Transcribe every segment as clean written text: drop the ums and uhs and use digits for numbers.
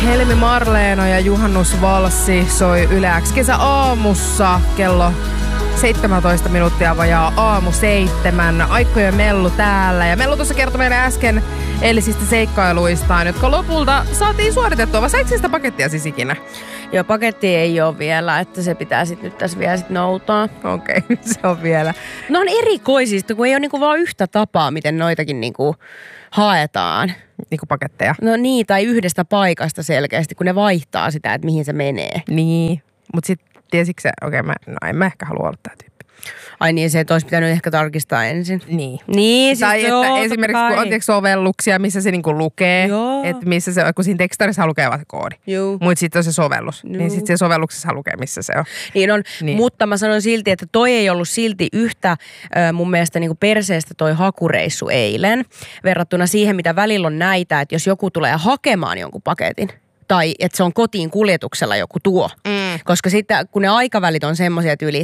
Helmi Marleeno ja Juhannusvalssi soi Yle X kesäaamussa kello 17 minuuttia vajaa aamu 7. Aikko ja Mellu täällä. Ja Mellu tuossa kertoi meille äsken eilisistä seikkailuistaan, jotka lopulta saatiin suoritettua. Vai saiko sitä pakettia siis ikinä? Joo, paketti ei ole vielä, että se pitää sitten nyt tässä vielä noutaa. Okei, se on vielä. No on erikoisista, kun ei ole niinku vaan yhtä tapaa, miten noitakin niinku haetaan. Niinku paketteja? No niin, tai yhdestä paikasta selkeästi, kun ne vaihtaa sitä, että mihin se menee. Niin, mutta sitten tiesitkö se, en mä ehkä halua olla tää tyyppi. Ai niin, se olisi pitänyt ehkä tarkistaa ensin. Niin, siis tai että esimerkiksi kun on sovelluksia, missä se niinku lukee, että missä se on, kun siinä tekstarissa lukee vaan se koodi. Mutta sitten on se sovellus, niin sitten se sovelluksessa lukee, missä se on. Niin on, mutta mä sanon silti, että toi ei ollut silti yhtä mun mielestä niinku perseestä toi hakureissu eilen, verrattuna siihen, mitä välillä on näitä, että jos joku tulee hakemaan jonkun paketin, tai että se on kotiin kuljetuksella joku tuo. Koska sitten, kun ne aikavälit on semmoisia tyyliä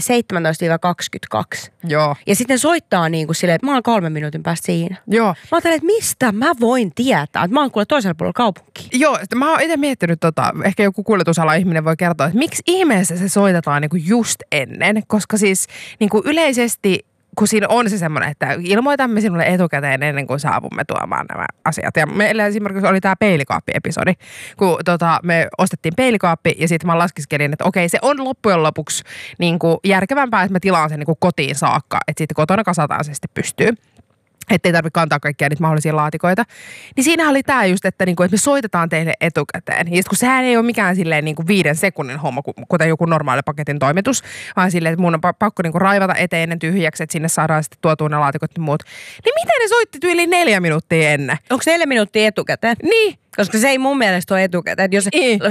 17-22. Joo. Ja sitten soittaa niin kuin silleen, että mä oon 3 minuutin päästä siinä. Joo. Mä ajattelen, että mistä mä voin tietää, että mä oon kuule toisella puolella kaupunkiin. Joo, mä oon itse miettinyt ehkä joku kuljetusala ihminen voi kertoa, että miksi ihmeessä se soitetaan niin kuin just ennen. Koska siis niin kuin yleisesti kun siinä on se semmoinen, että ilmoitamme sinulle etukäteen ennen kuin saavumme tuomaan nämä asiat. Ja meillä esimerkiksi oli tämä peilikaappi-episodi, kun me ostettiin peilikaappi ja sitten mä laskiskelin, että okei, se on loppujen lopuksi niin kuin järkevämpää, että mä tilaan sen niin kuin kotiin saakka, että sitten kotona kasataan se sitten pystyy. Että ei tarvitse kantaa kaikkia niitä mahdollisia laatikoita. Niin siinä oli tämä just, että me soitetaan teille etukäteen. Ja sitten kun sehän ei ole mikään silleen 5 sekunnin homma, kuten joku normaali paketin toimitus, vaan silleen, että mun on pakko raivata eteinen tyhjäksi, että sinne saadaan sitten tuotua ne laatikot ja muut. Niin miten ne soitti yli 4 minuuttia ennen? Onko 4 minuuttia etukäteen? Niin. Koska se ei mun mielestä ole etukäteen. Että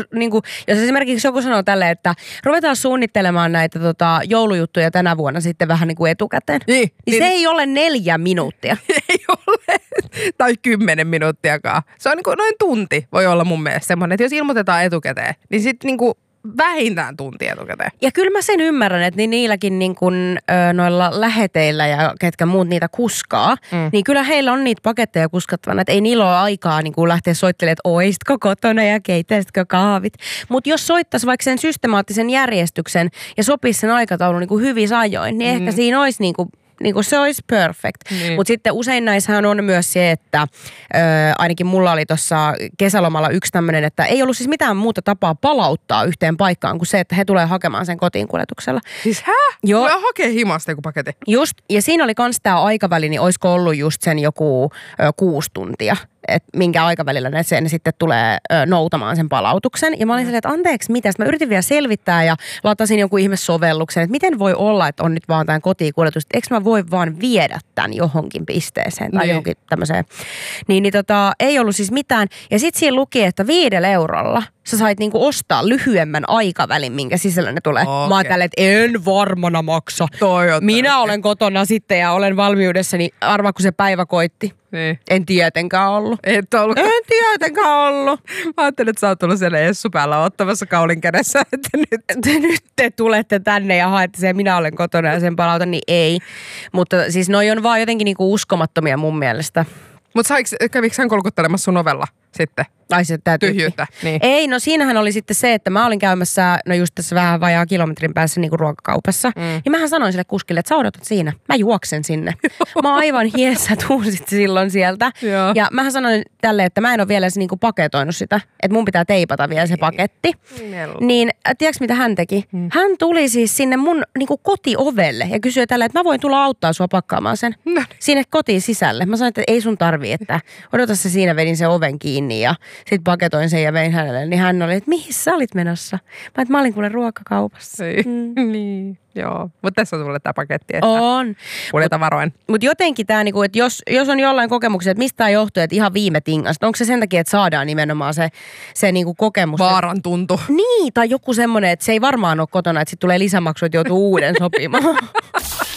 jos esimerkiksi joku sanoo tälleen, että ruvetaan suunnittelemaan näitä joulujuttuja tänä vuonna sitten vähän niin kuin etukäteen. Niin se ei ole 4 minuuttia. Ei ole. Tai 10 minuuttiakaan. Se on noin tunti voi olla mun mielestä semmoinen, että jos ilmoitetaan etukäteen, niin sitten vähintään tunti etukäteen. Ja kyllä mä sen ymmärrän, että niilläkin noilla läheteillä ja ketkä muut niitä kuskaa, niin kyllä heillä on niitä paketteja kuskattavana, että ei niillä ole aikaa lähteä soittelemaan, että oistko kotona ja keittäisitkö kahvit. Mutta jos soittaisi vaikka sen systemaattisen järjestyksen ja sopisi sen aikataulun hyvissä ajoin, niin ehkä siinä olisi se olisi perfect. Mutta sitten usein näissähän on myös se, että ainakin mulla oli tuossa kesälomalla yksi tämmöinen, että ei ollut siis mitään muuta tapaa palauttaa yhteen paikkaan kuin se, että he tulee hakemaan sen kotiin kuljetuksella. Siis Joo. Tulee hakea himasta joku paketti. Just, ja siinä oli kans tää aikaväli, niin olisiko ollut just sen joku 6 tuntia. Että minkä aikavälillä ne sitten tulee noutamaan sen palautuksen. Ja mä olin silleen, että anteeksi, mitä? Sitten mä yritin vielä selvittää ja latasin jonkun ihmesovelluksen, että miten voi olla, että on nyt vaan tämän kotiinkuljetus. Eikö mä voi vaan viedä tämän johonkin pisteeseen tai johonkin tämmöiseen. Ei ollut siis mitään. Ja sitten siinä luki, että 5 eurolla sä sait ostaa lyhyemmän aikavälin, minkä sisällä ne tulee. Okay. Mä oon tälleen, että en varmana maksa. Minä olen kotona sitten ja olen valmiudessa, niin arvaa kun se päivä koitti. Niin. En tietenkään ollut. Et ollut. En tietenkään ollut. Mä ajattelin, että sä oot tullut siellä Essu päällä ottamassa kaulin kädessä, että nyt te tulette tänne ja haette sen, minä olen kotona ja sen palautan, niin ei. Mutta siis noi on vaan jotenkin uskomattomia mun mielestä. Mutta kävikö hän kolkuttelemassa sun ovella sitten? Ai se tyhjyyttä. Niin. Ei, no siinähän oli sitten se, että mä olin käymässä, just tässä vähän vajaa kilometrin päässä ruokakaupassa. Niin mähän sanoin sille kuskille, että sä odotat siinä. Mä juoksen sinne. Mä oon aivan hiessä tuusit silloin sieltä. Joo. Ja mähän sanoin tälle, että mä en ole vielä paketoinut sitä. Että mun pitää teipata vielä se paketti. Niin, tiedätkö mitä hän teki? Hän tuli siis sinne mun kotiovelle ja kysyi tälle, että mä voin tulla auttaa sua pakkaamaan sen. No. Sinne kotiin sisälle. Mä sanoin, että ei sun tarvii, että odota se siinä, vedin sen oven kiinni ja sitten paketoin sen ja vein hänelle, niin hän oli, että mihin sä olit menossa? Mä olin kuule ruokakaupassa. Niin, joo. Mutta tässä on sulle tämä paketti, että on. Kuljeta varoen. Mutta jotenkin tämä, että jos on jollain kokemuksia, että mistä tämä johtuu, että ihan viime tingasta, onko se sen takia, että saadaan nimenomaan se kokemus? Vaaran tuntu. Niin, tai joku semmoinen, että se ei varmaan ole kotona, että sitten tulee lisämaksu, että joutuu uuden sopimaan.